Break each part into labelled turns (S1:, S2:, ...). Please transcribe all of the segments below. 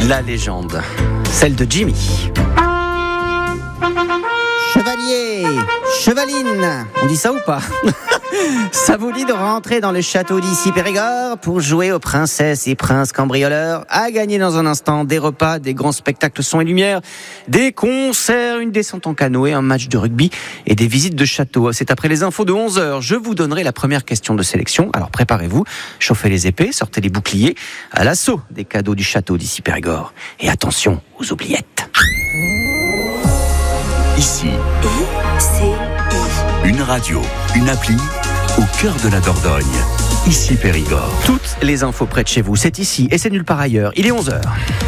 S1: La légende, celle de Jimmy. Chevalier, chevaline, on dit ça ou pas? Ça vous dit de rentrer dans le château d'Issy-Périgord pour jouer aux princesses et princes cambrioleurs, à gagner dans un instant des repas, des grands spectacles son et lumière, des concerts, une descente en canoë, un match de rugby et des visites de château. C'est après les infos de 11h. Je vous donnerai la première question de sélection. Alors préparez-vous, chauffez les épées, sortez les boucliers, à l'assaut des cadeaux du château d'Issy-Périgord. Et attention aux oubliettes.
S2: Ici, une radio, une appli au cœur de la Dordogne. Ici Périgord.
S1: Toutes les infos près de chez vous, c'est ici et c'est nulle part ailleurs. Il est 11h.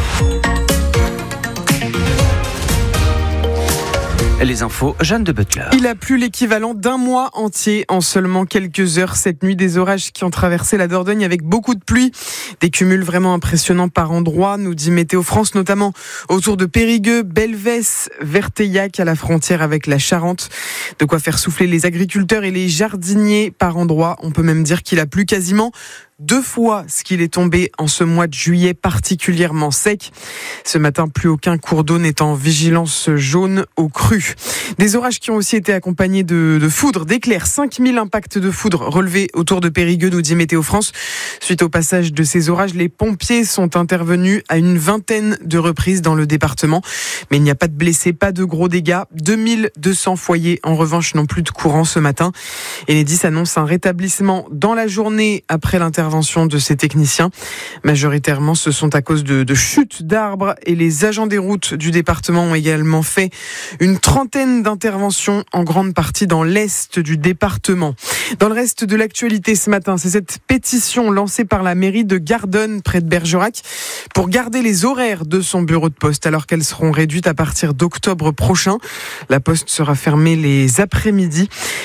S1: Les infos, Jeanne de Butler.
S3: Il a plu l'équivalent d'un mois entier en seulement quelques heures cette nuit. Des orages qui ont traversé la Dordogne avec beaucoup de pluie. Des cumuls vraiment impressionnants par endroits, nous dit Météo France, notamment autour de Périgueux, Belvès, Verteillac à la frontière avec la Charente. De quoi faire souffler les agriculteurs et les jardiniers par endroits. On peut même dire qu'il a plu quasiment 2 fois ce qu'il est tombé en ce mois de juillet particulièrement sec. Ce matin, plus aucun cours d'eau n'est en vigilance jaune au cru. Des orages qui ont aussi été accompagnés de foudres, d'éclairs. 5000 impacts de foudre relevés autour de Périgueux, nous dit Météo France. Suite au passage de ces orages, les pompiers sont intervenus à une 20aine de reprises dans le département. Mais il n'y a pas de blessés, pas de gros dégâts. 2200 foyers, en revanche, n'ont plus de courant ce matin. Enedis annonce un rétablissement dans la journée après l'intervention de ces techniciens. Majoritairement, ce sont à cause de chutes d'arbres et les agents des routes du département ont également fait une 30aine d'interventions en grande partie dans l'est du département. Dans le reste de l'actualité ce matin, c'est cette pétition lancée par la mairie de Gardonne près de Bergerac pour garder les horaires de son bureau de poste alors qu'elles seront réduites à partir d'octobre prochain. La poste sera fermée les après-midi.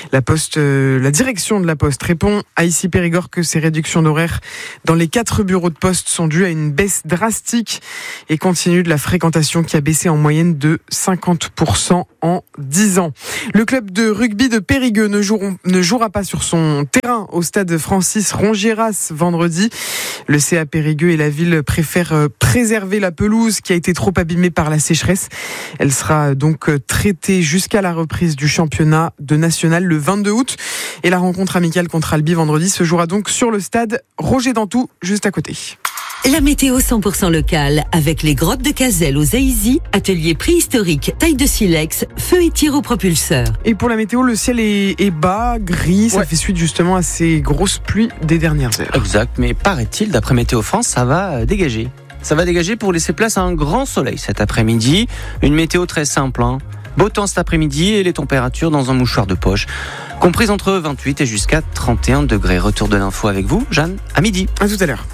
S3: La direction de la poste répond à Issy-Périgord que ces réductions d'horaires dans les 4 bureaux de poste sont dus à une baisse drastique et continue de la fréquentation qui a baissé en moyenne de 50% en 10 ans. Le club de rugby de Périgueux ne jouera pas sur son terrain au stade Francis Rongiéras vendredi. Le CA Périgueux et la ville préfèrent préserver la pelouse qui a été trop abîmée par la sécheresse. Elle sera donc traitée jusqu'à la reprise du championnat de national le 22 août. Et la rencontre amicale contre Albi vendredi se jouera donc sur le stade Roger Dantou, juste à côté.
S4: La météo 100% locale, avec les grottes de Cazel aux Aïsy, atelier préhistorique, taille de silex, feu et tir au propulseur.
S3: Et pour la météo, le ciel est bas, gris, ça fait suite justement à ces grosses pluies des dernières heures.
S1: Exact, mais paraît-il, d'après Météo France, ça va dégager. Ça va dégager pour laisser place à un grand soleil cet après-midi. Une météo très simple, Beau temps cet après-midi et les températures dans un mouchoir de poche, comprises entre 28 et jusqu'à 31 degrés. Retour de l'info avec vous, Jeanne, à midi.
S3: À tout à l'heure.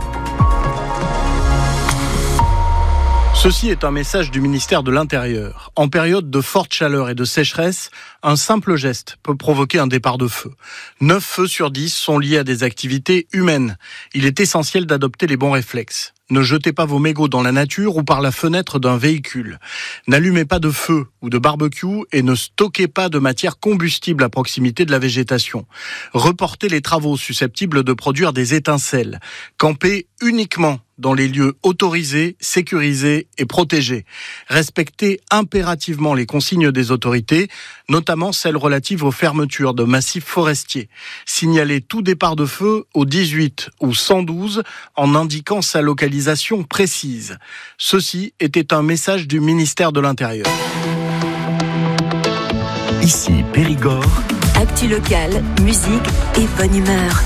S5: Ceci est un message du ministère de l'Intérieur. En période de forte chaleur et de sécheresse, un simple geste peut provoquer un départ de feu. 9 feux sur 10 sont liés à des activités humaines. Il est essentiel d'adopter les bons réflexes. Ne jetez pas vos mégots dans la nature ou par la fenêtre d'un véhicule. N'allumez pas de feu ou de barbecue et ne stockez pas de matière combustible à proximité de la végétation. Reportez les travaux susceptibles de produire des étincelles. Campez uniquement dans les lieux autorisés, sécurisés et protégés. Respectez impérativement les consignes des autorités, notamment celles relatives aux fermetures de massifs forestiers. Signalez tout départ de feu au 18 ou 112 en indiquant sa localisation précise. Ceci était un message du ministère de l'Intérieur.
S2: Ici Périgord.
S4: Actu local, musique et bonne humeur.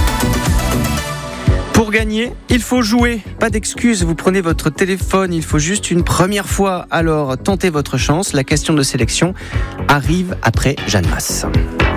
S1: Pour gagner, il faut jouer. Pas d'excuses, vous prenez votre téléphone, il faut juste une première fois. Alors, tentez votre chance. La question de sélection arrive après Jeanne Masse.